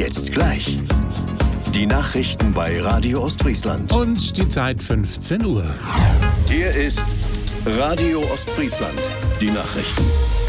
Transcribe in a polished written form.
Jetzt gleich. Die Nachrichten bei Radio Ostfriesland. Und die Zeit 15 Uhr. Hier ist Radio Ostfriesland. Die Nachrichten.